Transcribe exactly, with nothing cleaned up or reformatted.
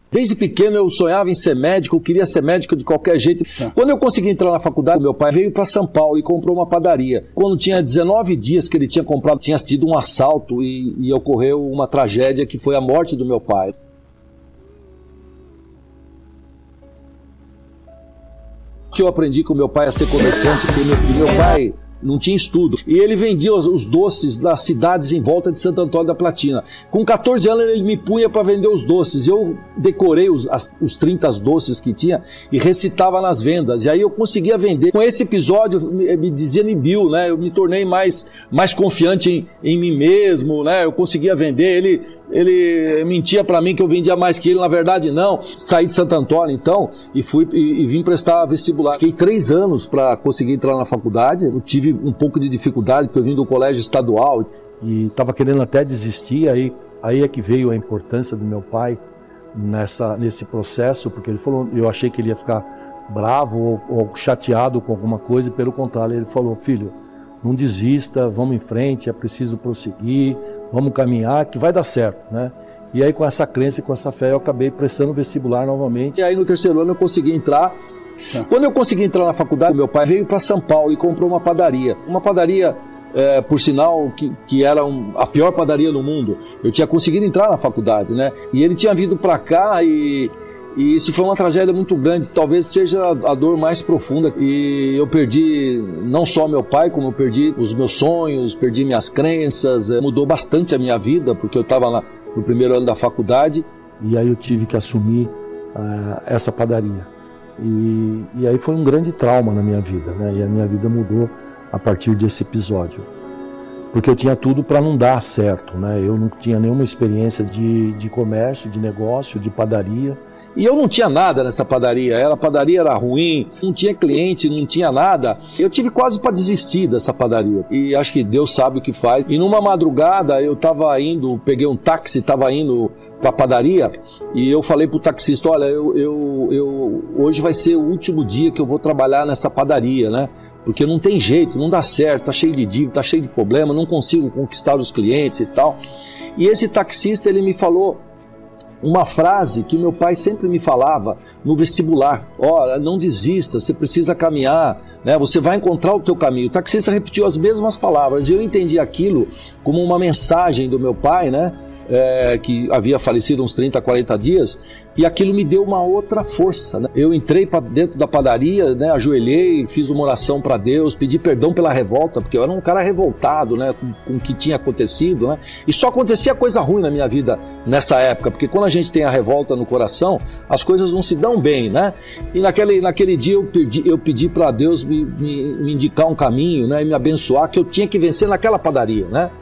Desde pequeno eu sonhava em ser médico, eu queria ser médico de qualquer jeito. É. Quando eu consegui entrar na faculdade, meu pai veio para São Paulo e comprou uma padaria. Quando tinha dezenove dias que ele tinha comprado, tinha tido um assalto e, e ocorreu uma tragédia que foi a morte do meu pai. Que eu aprendi com meu pai a ser comerciante, porque meu, meu pai não tinha estudo. E ele vendia os, os doces das cidades em volta de Santo Antônio da Platina. Com catorze anos ele me punha para vender os doces. Eu decorei os, as, os trinta doces que tinha e recitava nas vendas. E aí eu conseguia vender. Com esse episódio me, me desinibiu, né? Eu me tornei mais, mais confiante em, em mim mesmo, né? Eu conseguia vender. Ele... Ele mentia pra mim que eu vendia mais que ele, na verdade não. Saí de Santo Antônio então e, fui, e, e vim prestar vestibular. Fiquei três anos para conseguir entrar na faculdade. Eu tive um pouco de dificuldade porque eu vim do colégio estadual. E estava querendo até desistir, aí, aí é que veio a importância do meu pai nessa, nesse processo, porque ele falou, eu achei que ele ia ficar bravo ou, ou chateado com alguma coisa, e pelo contrário, ele falou, filho, não desista, vamos em frente, é preciso prosseguir, vamos caminhar, que vai dar certo, né? E aí com essa crença e com essa fé eu acabei prestando vestibular novamente. E aí no terceiro ano eu consegui entrar. Quando eu consegui entrar na faculdade, meu pai veio para São Paulo e comprou uma padaria. Uma padaria, é, por sinal, que, que era um, a pior padaria do mundo. Eu tinha conseguido entrar na faculdade, né? E ele tinha vindo para cá e... E isso foi uma tragédia muito grande, talvez seja a dor mais profunda. E eu perdi não só meu pai, como eu perdi os meus sonhos, perdi minhas crenças. Mudou bastante a minha vida, porque eu estava no primeiro ano da faculdade. E aí eu tive que assumir uh, essa padaria. E, e aí foi um grande trauma na minha vida, né? E a minha vida mudou a partir desse episódio. Porque eu tinha tudo para não dar certo, né? Eu não tinha nenhuma experiência de, de comércio, de negócio, de padaria. E eu não tinha nada nessa padaria, a padaria era ruim, não tinha cliente, não tinha nada. Eu tive quase para desistir dessa padaria. E acho que Deus sabe o que faz. E numa madrugada eu estava indo, peguei um táxi, estava indo para a padaria e eu falei para o taxista, olha, eu, eu, eu, hoje vai ser o último dia que eu vou trabalhar nessa padaria, né? Porque não tem jeito, não dá certo, tá cheio de dívida, tá cheio de problema, não consigo conquistar os clientes e tal. E esse taxista, ele me falou uma frase que meu pai sempre me falava no vestibular: olha, não desista, você precisa caminhar, né? Você vai encontrar o teu caminho. O taxista repetiu as mesmas palavras e eu entendi aquilo como uma mensagem do meu pai, né? É, que havia falecido uns trinta, quarenta dias, e aquilo me deu uma outra força, né? Eu entrei para dentro da padaria, né? Ajoelhei, fiz uma oração para Deus, pedi perdão pela revolta, porque eu era um cara revoltado, né? com, com o que tinha acontecido, né? E só acontecia coisa ruim na minha vida nessa época, porque quando a gente tem a revolta no coração, as coisas não se dão bem, né? E naquele, naquele dia eu pedi, eu pedi para Deus me, me, me indicar um caminho, né? E me abençoar, que eu tinha que vencer naquela padaria, né?